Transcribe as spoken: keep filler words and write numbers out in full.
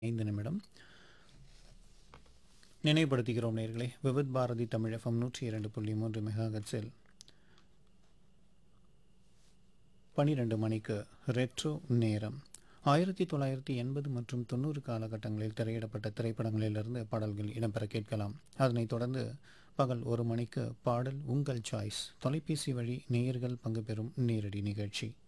ஐந்து நிமிடம் நினைவுபடுத்துகிறோம் நேயர்களே. விவித் பாரதி தமிழ் எஃப்எம் நூற்றி இரண்டு புள்ளி மூன்று மெகாஹெர்ட்ஸில் பனிரெண்டு மணிக்கு ரெட்ரோ நேரம். ஆயிரத்தி தொள்ளாயிரத்தி எண்பது மற்றும் தொண்ணூறு காலகட்டங்களில் திரையிடப்பட்ட திரைப்படங்களிலிருந்து பாடல்கள் இடம்பெற கேட்கலாம். அதனைத் தொடர்ந்து பகல் ஒரு மணிக்கு பாடல் உங்கள் சாய்ஸ் தொலைபேசி வழி நேயர்கள் பங்கு பெறும் நேரடி நிகழ்ச்சி.